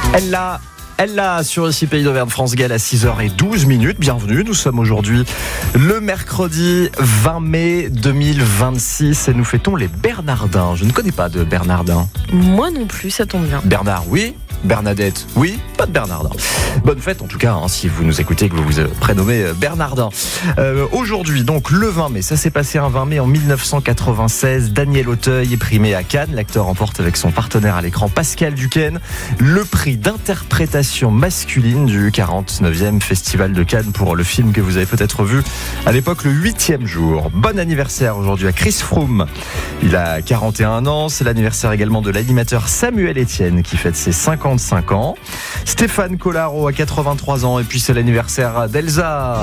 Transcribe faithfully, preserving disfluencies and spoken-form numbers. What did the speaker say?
Elle l'a, elle l'a sur ici Pays d'Auvergne France Gall à six heures douze minutes. Bienvenue, nous sommes aujourd'hui le mercredi vingt mai deux mille vingt-six et nous fêtons les Bernardins. Je ne connais pas de Bernardins. Moi non plus, ça tombe bien. Bernard, oui. Bernadette, oui, pas de Bernardin. Bonne fête en tout cas, hein, si vous nous écoutez et que vous vous prénommez Bernardin. Euh, aujourd'hui, donc le vingt mai, ça s'est passé un vingt mai en dix-neuf cent quatre-vingt-seize. Daniel Auteuil est primé à Cannes. L'acteur remporte avec son partenaire à l'écran Pascal Duquesne le prix d'interprétation masculine du quarante-neuvième Festival de Cannes pour le film que vous avez peut-être vu à l'époque le huitième jour. Bon anniversaire aujourd'hui à Chris Froome. Il a quarante et un ans. C'est l'anniversaire également de l'animateur Samuel Etienne qui fête ses cinquante-cinq ans. Stéphane Collaro a quatre-vingt-trois ans et puis c'est l'anniversaire d'Elsa.